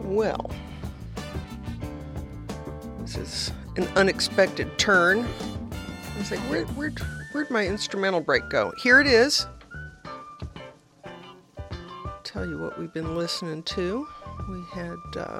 Well, this is an unexpected turn. I was like, where'd my instrumental break go? Here it is. Tell you what we've been listening to. We had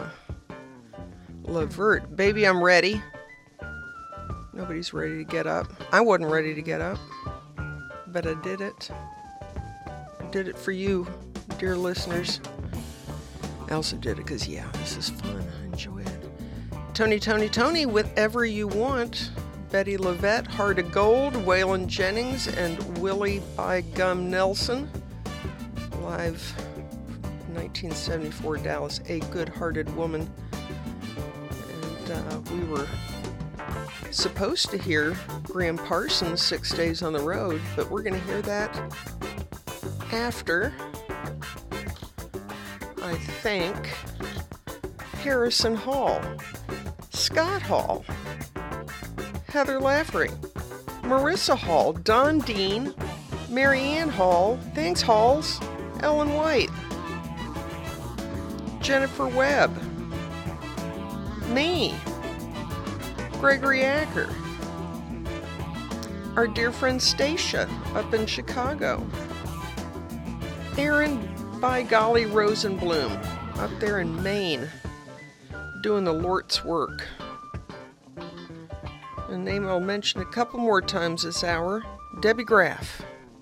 Levert, Baby I'm Ready. Nobody's ready to get up. I wasn't ready to get up, but I did it. I did it for you, dear listeners. I also did it because, yeah, this is fun. I enjoy it. Tony, Whatever You Want. Betty Levette, Heart of Gold. Waylon Jennings and Willie By Gum Nelson. Live 1974 Dallas, A Good-Hearted Woman. And we were supposed to hear Graham Parsons' 6 Days on the Road, but we're going to hear that after, I think, Harrison Hall, Scott Hall, Heather Lafferty, Marissa Hall, Don Dean, Marianne Hall, thanks Halls, Ellen White, Jennifer Webb, me, Gregory Acker, our dear friend Stacia up in Chicago, Aaron By Golly Rosenblum up there in Maine doing the Lord's work. A name I'll mention a couple more times this hour, Debbie Graff.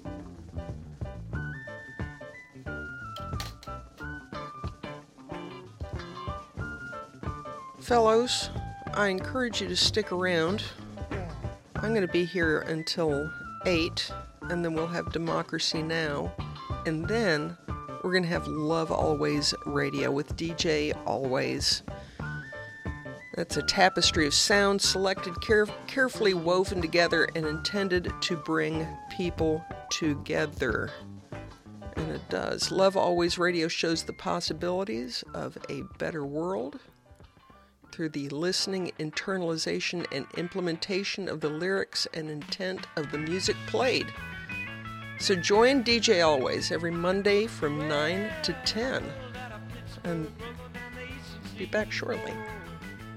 Fellows, I encourage you to stick around. I'm going to be here until 8, and then we'll have Democracy Now! And then we're going to have Love Always Radio with DJ Always. That's a tapestry of sound selected, carefully woven together and intended to bring people together. And it does. Love Always Radio shows the possibilities of a better world through the listening, internalization, and implementation of the lyrics and intent of the music played. So join DJ Always every Monday from 9 to 10. And be back shortly.